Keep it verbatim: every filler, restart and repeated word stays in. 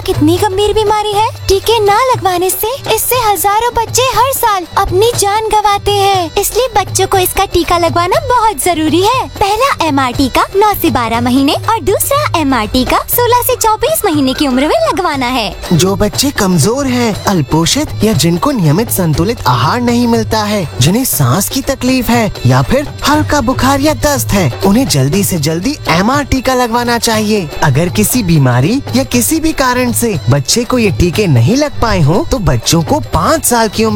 कितनी गंभीर बीमारी है। टीके न लगवाने से इससे हजारों बच्चे हर साल अपनी जान गंवाते हैं। इसलिए बच्चों को इसका टीका लगवाना बहुत जरूरी है। पहला एम आर टीका नौ से बारह महीने और दूसरा एम आर टीका सोलह से चौबीस महीने की उम्र में लगवाना है। जो बच्चे कमजोर हैं, अल्पोषित या जिनको नियमित संतुलित आहार नहीं मिलता है, जिन्हें सांस की तकलीफ है या फिर हल्का बुखार या दस्त है, उन्हें जल्दी से जल्दी एम आर टीका लगवाना चाहिए। अगर किसी बीमारी या किसी भी कारण से बच्चे को ये टीके नहीं लग पाए हों, तो बच्चों को पाँच साल की उम्र